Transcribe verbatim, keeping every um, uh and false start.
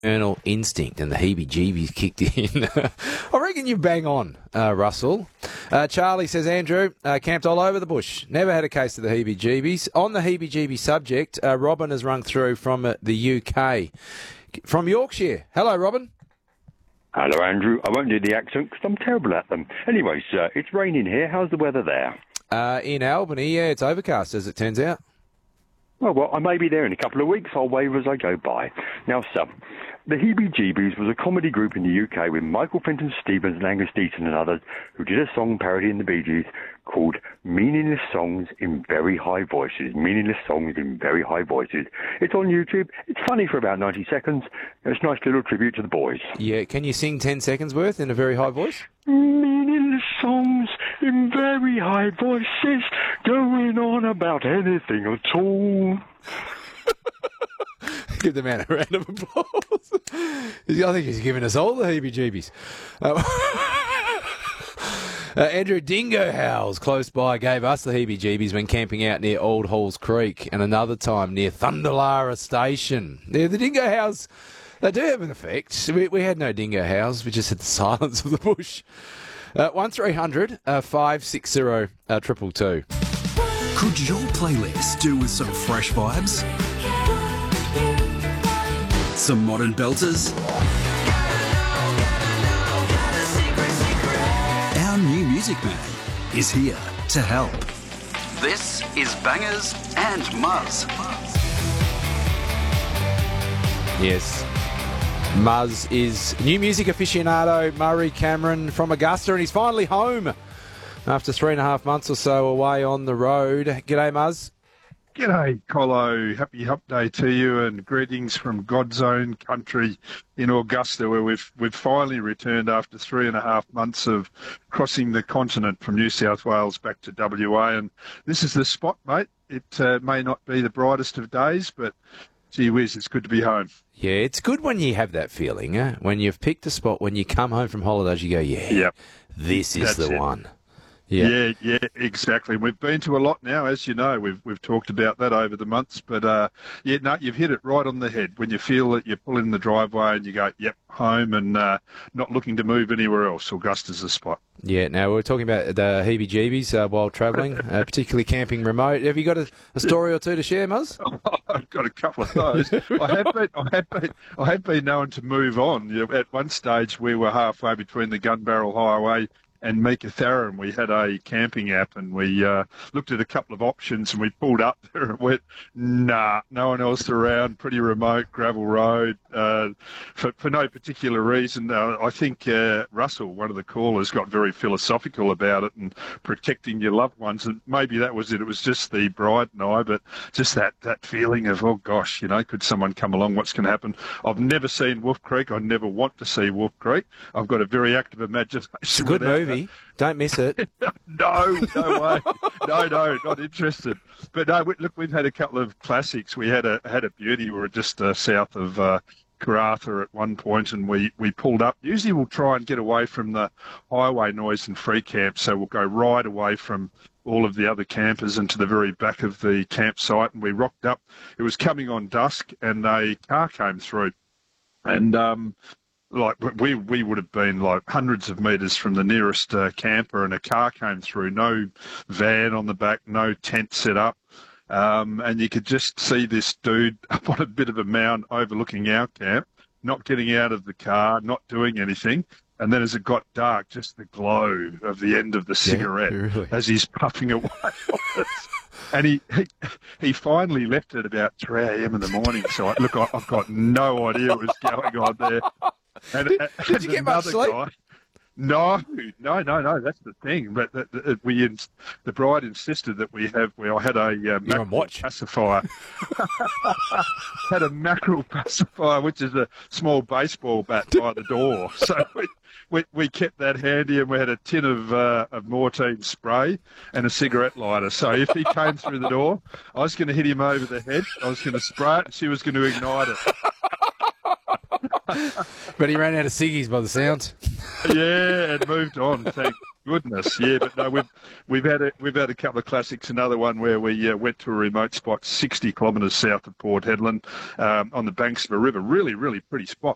Nocturnal instinct and the heebie-jeebies kicked in. I reckon you bang on, uh, Russell. Uh, Charlie says, Andrew, uh, camped all over the bush. Never had a case of the heebie-jeebies. On the heebie-jeebie subject, uh, Robin has rung through from uh, the U K. From Yorkshire. Hello, Robin. Hello, Andrew. I won't do the accent because I'm terrible at them. Anyway, sir, it's raining here. How's the weather there? Uh, in Albany, yeah, it's overcast, as it turns out. Well, well, I may be there in a couple of weeks. I'll wave as I go by. Now, sir, the Heebie-Jeebies was a comedy group in the U K with Michael Fenton Stevens and Angus Deaton and others who did a song parodying the Bee Gees called Meaningless Songs in Very High Voices. Meaningless Songs in Very High Voices. It's on YouTube. It's funny for about ninety seconds. It's a nice little tribute to the boys. Yeah, can you sing ten seconds worth in a very high voice? Meaningless songs in very high voices, going on about anything at all. Give the man a round of applause. I think he's giving us all the heebie-jeebies. Uh, uh, Andrew, dingo howls close by gave us the heebie-jeebies when camping out near Old Halls Creek, and another time near Thunderlara Station. Yeah, the dingo howls, they do have an effect. We, we had no dingo howls, we just had the silence of the bush. Uh, one three hundred five six zero triple two. Could your playlist do with some fresh vibes? Some modern belters? Our new music man is here to help. This is Bangers and Muzz. Yes. Muzz is new music aficionado Murray Cameron from Augusta, and he's finally home after three and a half months or so away on the road. G'day, Muzz. G'day, Colo. Happy Hump Day to you, and greetings from God's own country in Augusta, where we've we've finally returned after three and a half months of crossing the continent from New South Wales back to W A. And this is the spot, mate. It uh, may not be the brightest of days, but gee whiz, it's good to be home. Yeah, it's good when you have that feeling, eh? When you've picked a spot, when you come home from holidays, you go, yeah, yep. this is That's the it. one. Yeah. yeah, yeah, exactly. We've been to a lot now, as you know. We've we've talked about that over the months, but uh, yeah, no, you've hit it right on the head. When you feel that you pull in the driveway and you go, yep, home, and uh, not looking to move anywhere else. Augusta's the spot. Yeah. Now we're talking about the heebie-jeebies uh, while travelling, uh, particularly camping remote. Have you got a, a story or two to share, Muzz? I've got a couple of those. I have been, I have been, I have been known to move on. You know, at one stage, we were halfway between the Gun Barrel Highway and Meekatharra, we had a camping app, and we uh, looked at a couple of options, and we pulled up there and went, nah, no one else around, pretty remote, gravel road, uh, for, for no particular reason. Uh, I think uh, Russell, one of the callers, got very philosophical about it and protecting your loved ones, and maybe that was it. It was just the bride and I, but just that, that feeling of, oh gosh, you know, could someone come along, what's going to happen? I've never seen Wolf Creek. I never want to see Wolf Creek. I've got a very active imagination. It's a good movie. Don't miss it. no, no way. No, no, not interested. But no, we, look, we've had a couple of classics. We had a had a beauty. We were just uh, south of uh, Karratha at one point, and we, we pulled up. Usually we'll try and get away from the highway noise and free camp, so we'll go right away from all of the other campers into the very back of the campsite, and we rocked up. It was coming on dusk, and a car came through. And um, like we we would have been like hundreds of metres from the nearest uh, camper, and a car came through, no van on the back, no tent set up. Um, and you could just see this dude up on a bit of a mound overlooking our camp, not getting out of the car, not doing anything. And then as it got dark, just the glow of the end of the cigarette, yeah, really. as he's puffing away on it. And he, he he finally left at about three a.m. in the morning. So, I, look, I, I've got no idea what was going on there. And, did, and did you get much sleep? Guy, no, no, no, no. That's the thing. But the, the, we, the bride insisted that we have. We I had a uh, mackerel pacifier. Had a mackerel pacifier, which is a small baseball bat by the door. So we, we we kept that handy, and we had a tin of uh, of Mortein spray and a cigarette lighter. So if he came through the door, I was going to hit him over the head. I was going to spray it, and she was going to ignite it. But he ran out of ciggies by the sound. Yeah, and moved on. Thank goodness. Yeah, but no, we've we've had a, we've had a couple of classics. Another one where we uh, went to a remote spot, sixty kilometres south of Port Hedland, um, on the banks of a river. Really, really pretty spot.